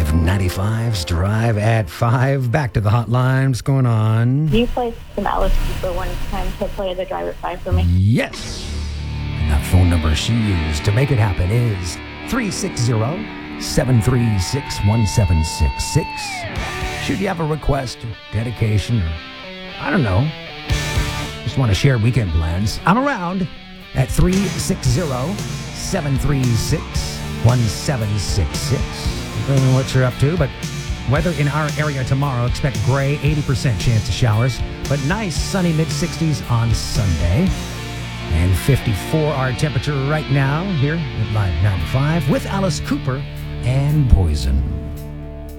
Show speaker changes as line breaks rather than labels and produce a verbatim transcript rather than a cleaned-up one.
of ninety-five's Drive at five. Back to the hotline. What's going on?
You played some Alice Cooper one time to play the Drive at five for me.
Yes. And that phone number she used to make it happen is three six zero, seven three six, one seven six six. Should you have a request, dedication, or I don't know, just want to share weekend plans, I'm around at three six zero, seven three six, one seven six six. I don't know what you're up to, but weather in our area tomorrow, expect gray, eighty percent chance of showers, but nice sunny mid sixties on Sunday. And fifty-four our temperature right now here at Live ninety-five with Alice Cooper and Poison.